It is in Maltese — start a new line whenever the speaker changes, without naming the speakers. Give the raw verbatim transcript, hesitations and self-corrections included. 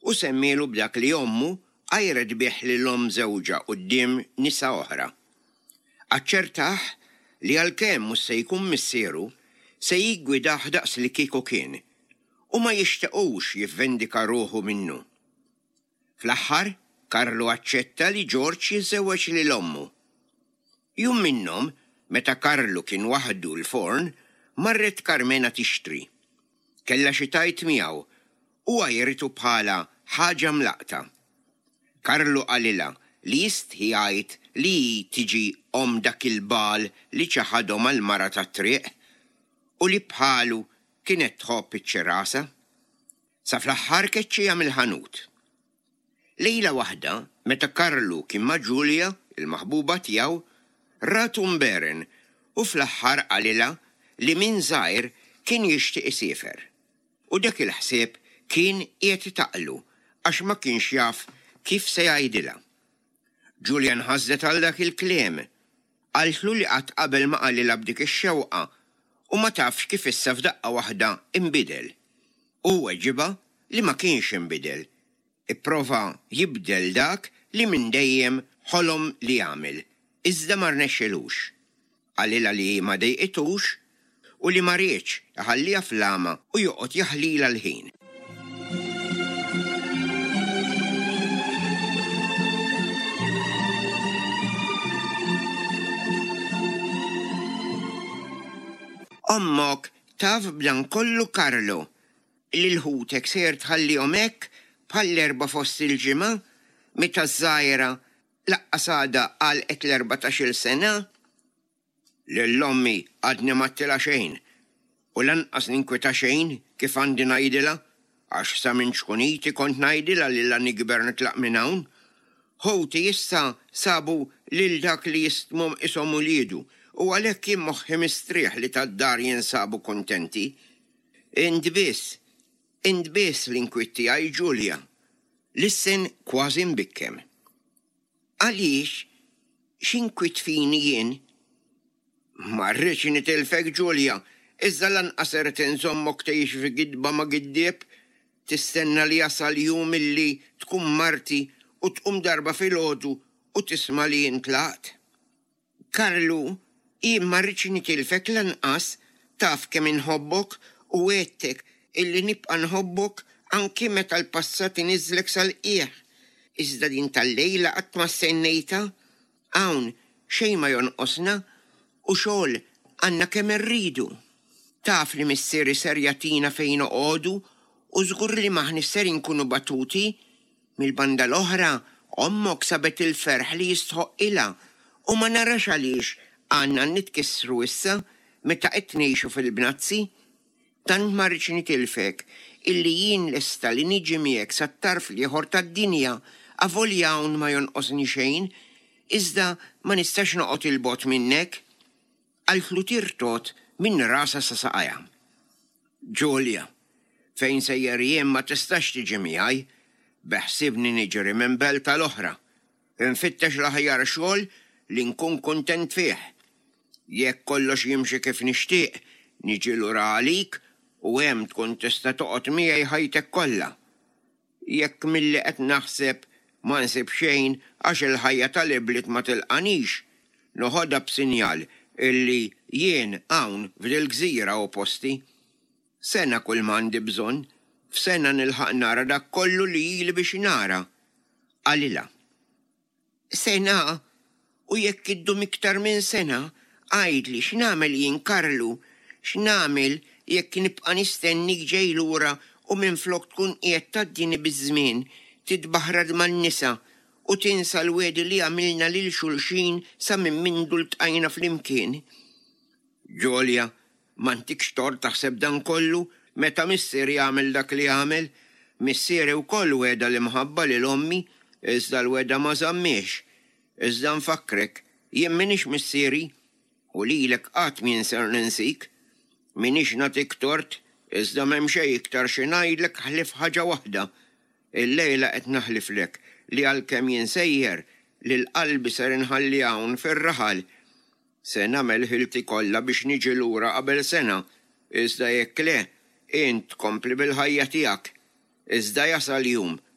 u semmielu b'dak li ommu għajred bih li l-om żewġa quddiem nisa oħra. Aċċertaħ li għalkemm mhux se jkun missieru se jiggwidah daqs li kieku kien u ma jixtiequx jivvendika ruħu minnu. Fl-aħħar Karlu aċċetta li George jiżżewweġ lil ommu. Jum minnhom meta Karlu kien waħdu l-forn marret Carmena tixtri. Kella xi tajt miegħu u għajritu bħala ħaġa mlaqta. Karlu qalilha li jistħi jgħid li tiġi om dak il-bal li ċaħadhom għall-mara tat-triq u li bħalu kienet tħobb iċ-ċirasa. Sa fl-aħħar keċċija mill-ħanut. Lejla waħda, meta Karlu kien ma' Julia, il-maħbuba tiegħu, ratu mberen u fl-aħħar qalilha li minn żgħir kien jixtieq isiefer. U dak il-ħsieb kien qiegħed itaqlu għax ma kienx jaf kif se jgħidilha. Julia nħażlet għal dak il-kliem. Qaltlu li qatt qabel ma qalilha b'dik ix-xewqa u ma tafx kif issa f'daqqa waħda inbidel. U weġiba li ma kienx inbidel. Ipprova jibdel dak li minn dejjem ħolom li jagħmel. Iżda ma rnexxelux. Qalilha li ma dejqitux u li ma rridx iħalliha fl-għama u joqgħod jaħlilha l-ħin. Ommok taf b'dan kollu Karlu li l-ħutek sejr tħallihom hekk bħall-erba' fost il-ġimgħa meta żgħira laqqas għadha għalqet l-erbatax-il sena. Lill-ommi għadni ma ttilha xejn u lanqas ninkweta xejn kif għandi ngħidilha għax sa minn xkuniti kont ngħidilha li la nikber nitlaq minn hawn. Ħouti issa sabu lil dak li jistmhom ishom uliedu u għalhekk kien moħħi mistrieħ li tad-dar jinsabu kuntenti. Int biss, int biss l-inkwitt tiegħi Julia. L-issin kważi mbikkem. Għaliex x'inkwitt fini jien? Ma rridx nitilfek Julia, iżda lanqas irid inżommok tgħix fi gidba ma' giddieb, tistenna li jasal jum illi tkun marti u tqum darba filgħodu u tisma' li intlaqt. Karlu, jien ma rridx nitilfek lanqas taf kemm inħobbok u għedtek illi nibqa' nħobbok anki meta l-passat iniżlek sal-qiegħ. Iżda din tal-lejla qatt ma stennejta, hawn xejn ma jonqosna u xogħol għandna kemm irridu. Taf li missieri ser jagħtina fejn noqogħdu u żgur li maħni ser inkunu batuti. Mill-banda l-oħra ommok sabet il-ferħ li jistħoq ilha u ma narax għaliex għandna nitkissru issa meta qed ngħixu fil-bnazzi. Tant ma rridx nitilfek illi jien lesta li niġi miegħek sat-tarf ieħor tad-dinja avolja hawn ma jonqosni xejn, iżda ma nistax noqgħod il-bot minnek. Qaltlu tirtot minn rasa sa saqajja. Julia, fejn sejjer jien ma tistax tiġi miegħi, beħsibni niġri minn belt tal-oħra. Infittex l-aħjar xogħol li nkun kuntent fih. Jekk kollox jimxi kif nixtieq, niġi lura għalik u hemm tkun tista' toqgħod miegħi ħajtek kollha. Jekk milli qed naħseb ma nsib xejn għax il-ħajja tal-ibliet ma tilqanix, noħodha b'sinjal illi jien hawn f'dil-gżira opposti. Sena kull m'għandi bżonn, f'sena nilħaq nara dak kollu li jili biex nara. Qalilha. Sena, u jekk iddum iktar minn sena, għajdli x'nagħmel jien Karlu, x'nagħmel jekk nibqa' nistennik ġej lura u minflok tkun qiegħed tgħaddini biż-żmien, titbaħrad man-nisa u tinsa l-wedi li għamilna lil xulxin sa minn mindu ltqajna flimkien. Julia, m'għandikx tort taħseb dan kollu meta missier jagħmel dak li jagħmel. Missieri wkoll weda li mħabba lil ommi, iżda l-weda ma żammiex. Iżda nfakkrek, jien minix missieri u lilek qatt min ser ninsik. Minix nagħtik tort, iżda m'hemm xejn iktar xi ngħidlek ħlif ħaġa waħda. Il-lejla qed naħliflek li għalkemm jinsejjer li l-qalbi ser inħalli hawn fir-raħal. Se nagħmel ħilti kollha biex niġi lura qabel sena, iżda jekk le, int kompli bil-ħajja tiegħek. Iżda jasal jum